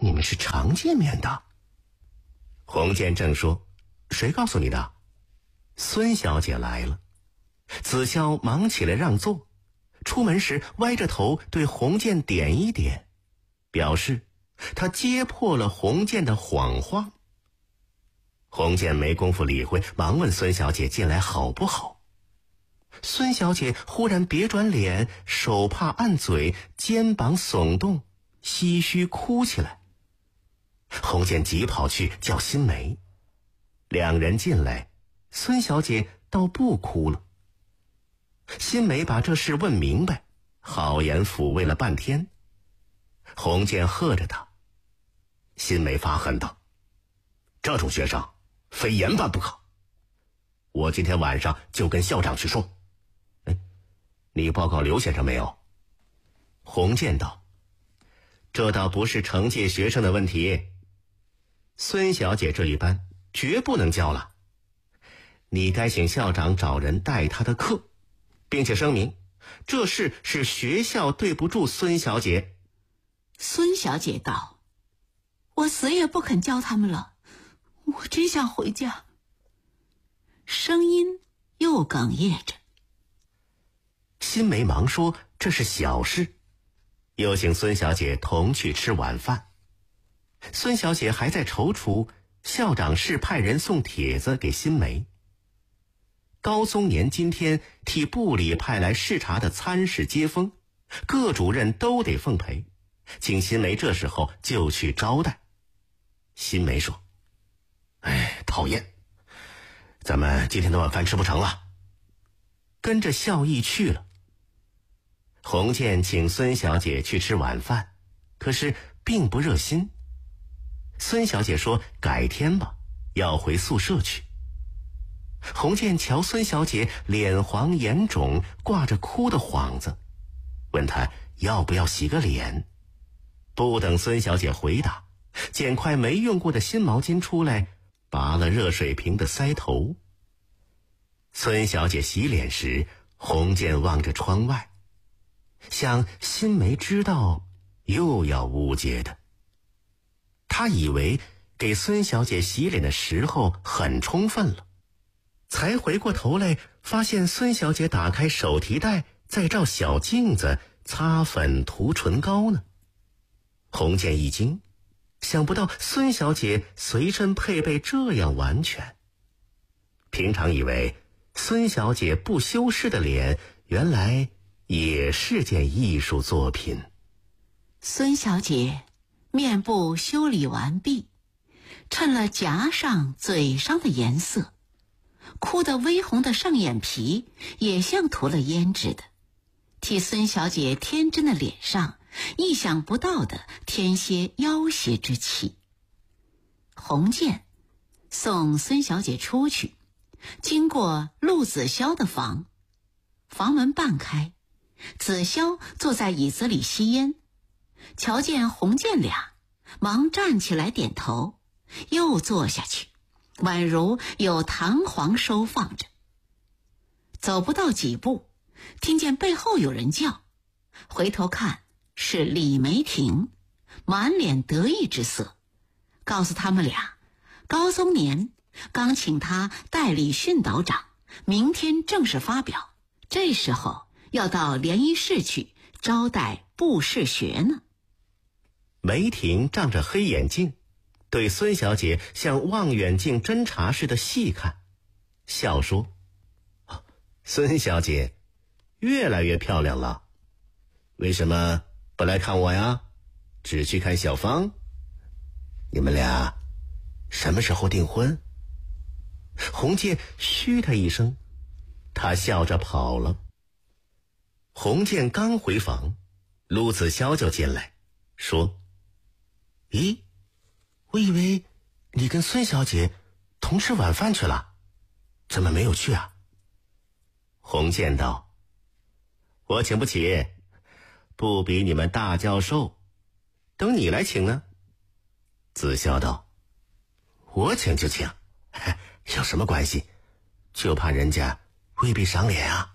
你们是常见面的。洪建正说，谁告诉你的？孙小姐来了。子潇忙起来让座，出门时歪着头对洪建点一点，表示他揭破了洪建的谎话。洪建没工夫理会，忙问孙小姐进来好不好。孙小姐忽然别转脸，手帕按嘴，肩膀耸动，唏嘘哭起来。洪建急跑去叫新梅，两人进来，孙小姐倒不哭了。新梅把这事问明白，好言抚慰了半天。洪建喝着他，新梅发狠道：这种学生非严办不可，我今天晚上就跟校长去说。你报告刘先生没有？洪建道：这倒不是惩戒学生的问题，孙小姐这一班绝不能教了，你该请校长找人代他的课，并且声明这事是学校对不住孙小姐。 孙小姐道：我死也不肯教他们了，我真想回家。声音又哽咽着。 新梅忙说这是小事，又请孙小姐同去吃晚饭。孙小姐还在踌躇，校长室派人送帖子给新梅。高宗年今天替部里派来视察的参事接风，各主任都得奉陪，请新梅这时候就去招待。新梅说：讨厌，咱们今天的晚饭吃不成了。跟着校医去了。洪建请孙小姐去吃晚饭，可是并不热心。孙小姐说改天吧，要回宿舍去。洪建瞧孙小姐脸黄眼肿，挂着哭的幌子，问她要不要洗个脸。不等孙小姐回答，捡块没用过的新毛巾出来，拔了热水瓶的塞头。孙小姐洗脸时，洪建望着窗外，想新梅知道又要误解的。他以为给孙小姐洗脸的时候很充分了，才回过头来发现孙小姐打开手提袋，在照小镜子，擦粉涂唇膏呢。洪建一惊，想不到孙小姐随身配备这样完全。平常以为孙小姐不修饰的脸，原来也是件艺术作品。 孙小姐面部修理完毕，衬了颊上嘴上的颜色，哭得微红的上眼皮也像涂了胭脂的，替孙小姐天真的脸上意想不到的添些要挟之气。洪建送孙小姐出去，经过陆子潇的房，房门半开，子潇坐在椅子里吸烟，瞧见洪建俩，忙站起来点头，又坐下去，宛如有弹簧收放着。走不到几步，听见背后有人叫，回头看是李梅婷，满脸得意之色，告诉他们俩，高宗年刚请他代理训导长，明天正式发表，这时候要到联谊室去招待布士学呢。 梅婷仗着黑眼镜，对孙小姐像望远镜侦查似的细看，笑说：孙小姐越来越漂亮了，为什么不来看我呀？只去看小芳？你们俩什么时候订婚？洪建嘘他一声，他笑着跑了。洪建刚回房，陆子潇就进来说：咦，我以为你跟孙小姐同吃晚饭去了，怎么没有去啊？洪建道：我请不起，不比你们大教授，等你来请呢。子潇道：我请就请，有什么关系？就怕人家未必赏脸啊。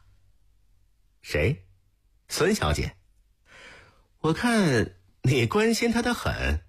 谁？孙小姐？我看你关心她的很。